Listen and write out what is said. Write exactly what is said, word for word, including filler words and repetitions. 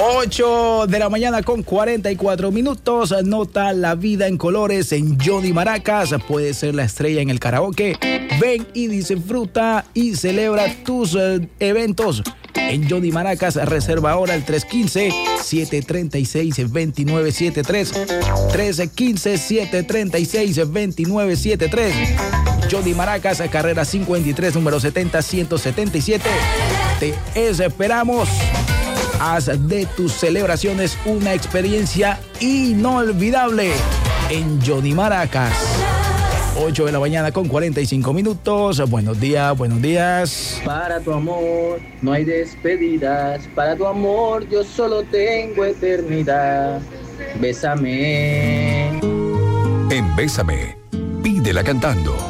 ocho de la mañana con cuarenta y cuatro minutos. Nota la vida en colores en Johnny Maracas. Puedes ser la estrella en el karaoke. Ven y disfruta y celebra tus eh, eventos en Johnny Maracas. Reserva ahora el tres uno cinco, siete tres seis, dos nueve siete tres. tres uno cinco, siete tres seis, dos nueve siete tres. Johnny Maracas, carrera cincuenta y tres, número setenta, ciento setenta y siete. Te esperamos. Haz de tus celebraciones una experiencia inolvidable en Johnny Maracas. ocho de la mañana con cuarenta y cinco minutos. Buenos días, buenos días. Para tu amor no hay despedidas. Para tu amor yo solo tengo eternidad. Bésame. En Bésame, pídela cantando.